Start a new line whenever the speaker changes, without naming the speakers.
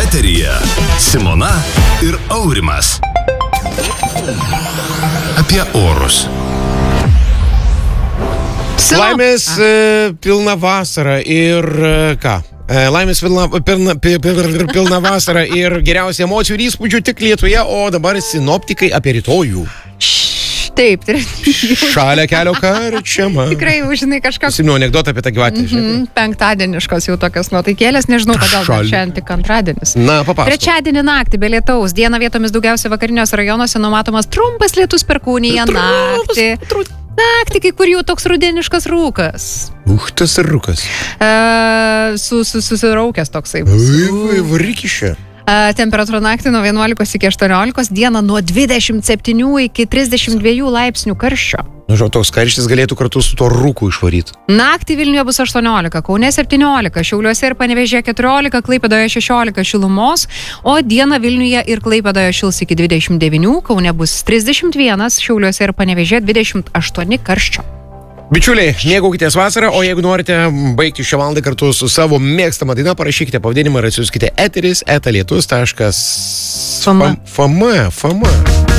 Eteryje Simona ir Aurimas. Apie orus.
Laimės pilna vasara ir ką? Laimės pilna vasara ir geriausių emocijų ir įspūdžių tik Lietuvoje, o dabar sinoptikai apie rytojų.
Taip.
Šalia kelio karčiama.
Tikrai, žinai, kažkas...
Prisimenu anekdotą apie tą gyvatę.
Penktadieniškos jau tokios nuotaikėlės, nežinau, kodėl šiandien tik antradienis.
Na, papasakok.
Trečiadienį naktį be lietaus, dieną vietomis daugiausia vakariniuose rajonuose numatomas trumpas lietus perkūnija naktį. Naktį, kai kur jau toks rudeniškas rūkas.
Tas rūkas.
Susiraukęs toksai.
Varykišė.
Temperatūra naktį nuo 11 iki 18, dieną nuo 27 iki 32 laipsnių karščio.
Žinau, toks karštis galėtų kartu su to rūku išvaryti.
Naktį Vilniuje bus 18, Kaune 17, Šiauliuose ir Panevėžyje 14, Klaipėdoje 16 šilumos, o dieną Vilniuje ir Klaipėdoje šils iki 29, Kaune bus 31, Šiauliuose ir Panevėžyje 28 karščio.
Bičiuliai, mėgaukitės vasarą, o jeigu norite baigti šią valandą kartu su savo mėgstamą dainą, parašykite pavadinimą ir atsiųskite eteris@lietus.fm.